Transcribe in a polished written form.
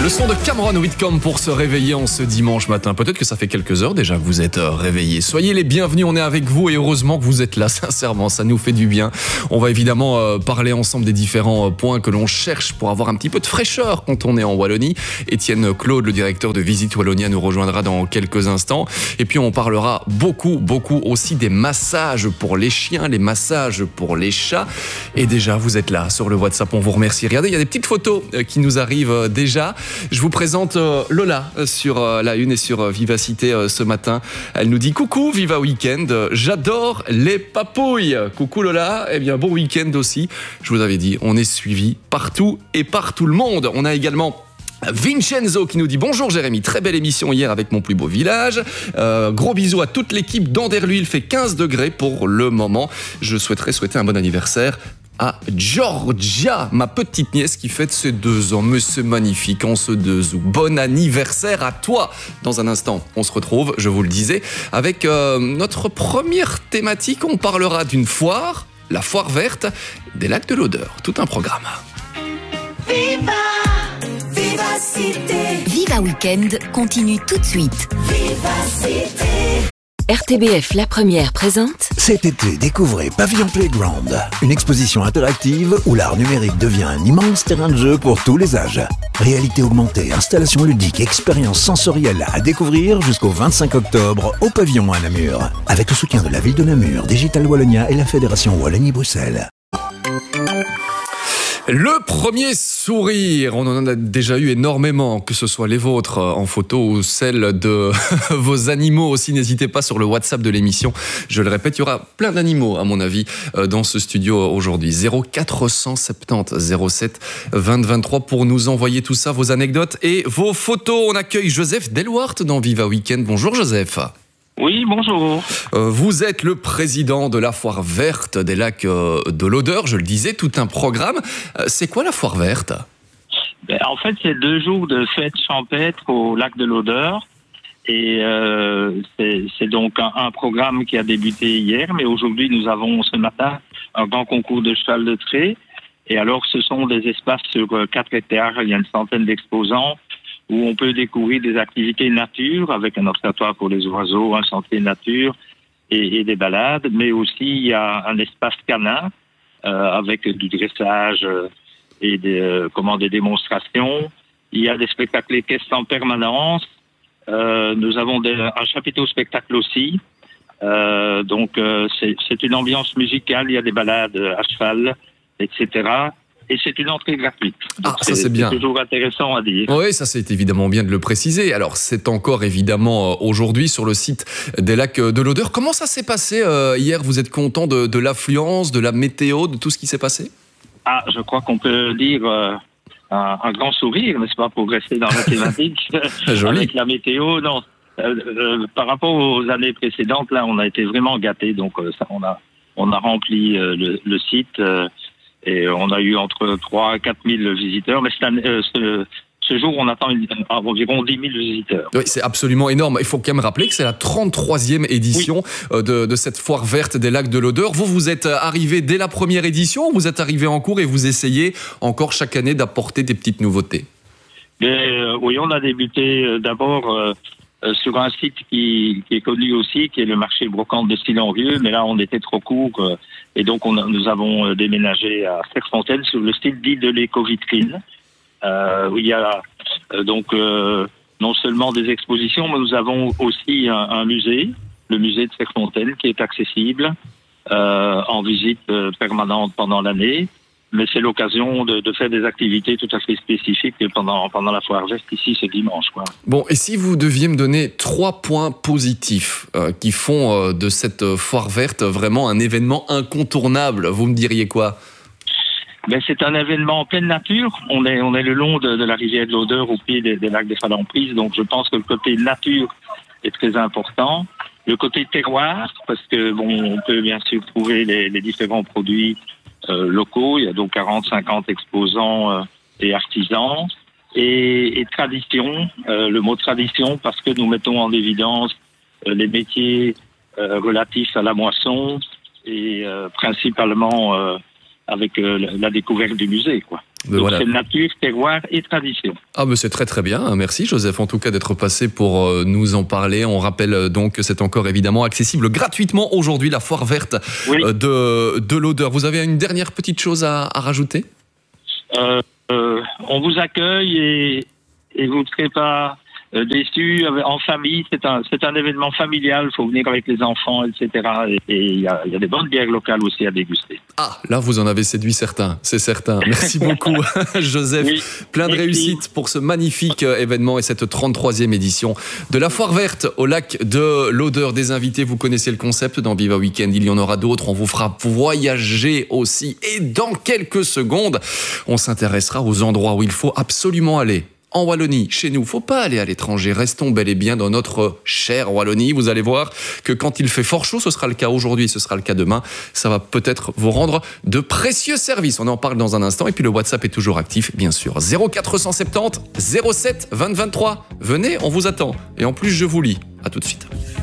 Le son de Cameron Whitcomb pour se réveiller en ce dimanche matin. Peut-être que ça fait quelques heures déjà que vous êtes réveillés. Soyez les bienvenus, on est avec vous et heureusement que vous êtes là, sincèrement, ça nous fait du bien. On va évidemment parler ensemble des différents points que l'on cherche pour avoir un petit peu de fraîcheur quand on est en Wallonie. Étienne Claude, le directeur de Visite Wallonia, nous rejoindra dans quelques instants. Et puis on parlera beaucoup aussi des massages pour les chiens, les massages pour les chats. Et déjà, vous êtes là sur le WhatsApp, on vous remercie. Regardez, il y a des petites photos qui nous arrivent déjà. Je vous présente Lola sur la une et sur Vivacité ce matin. Elle nous dit coucou, Viva Weekend, j'adore les papouilles. Coucou Lola, eh bien bon week-end aussi. Je vous avais dit, on est suivi partout et par tout le monde. On a également Vincenzo qui nous dit bonjour Jérémy, très belle émission hier avec mon plus beau village. Gros bisous à toute l'équipe d'Anderluy, il fait 15 degrés pour le moment. Je souhaiterais souhaiter un bon anniversaire à Georgia, ma petite nièce qui fête ses 2 ans. Mais c'est magnifique en ce 2 août. Bon anniversaire à toi. Dans un instant, on se retrouve, je vous le disais, avec notre première thématique. On parlera d'une foire, la foire verte des lacs de l'Odeur. Tout un programme. Viva Vivacité. Viva Weekend continue tout de suite. Vivacité. RTBF La Première présente. Cet été, découvrez Pavillon Playground, une exposition interactive où l'art numérique devient un immense terrain de jeu pour tous les âges. Réalité augmentée, installations ludiques, expériences sensorielles à découvrir jusqu'au 25 octobre au Pavillon à Namur. Avec le soutien de la ville de Namur, Digital Wallonia et la Fédération Wallonie-Bruxelles. Le premier sourire, on en a déjà eu énormément, que ce soit les vôtres en photo ou celles de vos animaux aussi. N'hésitez pas sur le WhatsApp de l'émission. Je le répète, il y aura plein d'animaux, à mon avis, dans ce studio aujourd'hui. 0470 07 20 23 pour nous envoyer tout ça, vos anecdotes et vos photos. On accueille Joseph Delwart dans Viva Weekend. Bonjour Joseph. Oui, bonjour. Vous êtes le président de la foire verte des lacs de l'Odeur, je le disais, tout un programme. C'est quoi la foire verte ? En fait, c'est 2 jours de fête champêtre au lac de l'Odeur. Et c'est donc un programme qui a débuté hier, mais aujourd'hui, nous avons ce matin un grand concours de cheval de trait. Et alors, ce sont des espaces sur 4 hectares, il y a une centaine d'exposants, où on peut découvrir des activités nature avec un observatoire pour les oiseaux, un sentier nature et des balades, mais aussi il y a un espace canin avec du dressage et des démonstrations. Il y a des spectacles équestres en permanence. Nous avons un chapiteau spectacle aussi. Donc c'est une ambiance musicale, il y a des balades à cheval, etc. Et c'est une entrée gratuite. Donc ça c'est bien. C'est toujours intéressant à dire. Oui, ça c'est évidemment bien de le préciser. Alors c'est encore évidemment aujourd'hui sur le site des lacs de l'Odeur. Comment ça s'est passé hier ? Vous êtes content de l'affluence, de la météo, de tout ce qui s'est passé ? Je crois qu'on peut dire un grand sourire, n'est-ce pas, pour rester dans la thématique avec la météo. Non, par rapport aux années précédentes, là, on a été vraiment gâtés. Donc on a rempli le site. Et on a eu entre 3 et 4 000 visiteurs. Mais ce jour, on attend environ 10 000 visiteurs. Oui, c'est absolument énorme. Il faut quand même rappeler que c'est la 33e édition de cette foire verte des lacs de l'Odeur. Vous êtes arrivé dès la première édition ou vous êtes arrivé en cours et vous essayez encore chaque année d'apporter des petites nouveautés ? Oui, on a débuté d'abord sur un site qui est connu aussi, qui est le marché brocante de Silonrieux, mais là on était trop court et donc nous avons déménagé à Serfontaine sur le site dit de l'éco-vitrine, où il y a non seulement des expositions, mais nous avons aussi un musée, le musée de Serfontaine, qui est accessible en visite permanente pendant l'année. Mais c'est l'occasion de faire des activités tout à fait spécifiques pendant la foire verte ici ce dimanche, quoi. Bon, et si vous deviez me donner 3 points positifs qui font de cette foire verte vraiment un événement incontournable, vous me diriez quoi ? C'est un événement en pleine nature. On est le long de la rivière de l'Odeur au pied des lacs des Falamprises, donc je pense que le côté nature est très important. Le côté terroir, parce que on peut bien sûr trouver les différents produits locaux, il y a donc 40-50 exposants et artisans, et tradition, le mot tradition parce que nous mettons en évidence les métiers relatifs à la moisson et principalement avec la découverte du musée, quoi. Mais Donc voilà. c'est nature, terroir et tradition. Ah, mais c'est très très bien. Merci Joseph, en tout cas, d'être passé pour nous en parler. On rappelle donc que c'est encore évidemment accessible gratuitement aujourd'hui, la foire verte Oui. de l'odeur. Vous avez une dernière petite chose à rajouter ? On vous accueille et vous ne serez pas déçus. En famille, c'est un événement familial. Il faut venir avec les enfants, etc. Et il y a des bonnes bières locales aussi à déguster. Ah, là, vous en avez séduit certains, c'est certain. Merci beaucoup, Joseph. Oui. Plein de Merci. réussite pour ce magnifique événement et cette 33e édition de la Foire Verte au lac de l'Odeur. Des invités, vous connaissez le concept dans Viva Weekend. Il y en aura d'autres. On vous fera voyager aussi. Et dans quelques secondes, on s'intéressera aux endroits où il faut absolument aller. En Wallonie, chez nous, faut pas aller à l'étranger. Restons bel et bien dans notre chère Wallonie. Vous allez voir que quand il fait fort chaud, ce sera le cas aujourd'hui, ce sera le cas demain. Ça va peut-être vous rendre de précieux services. On en parle dans un instant. Et puis le WhatsApp est toujours actif, bien sûr. 0470 07 20 23. Venez, on vous attend. Et en plus, je vous lis. À tout de suite.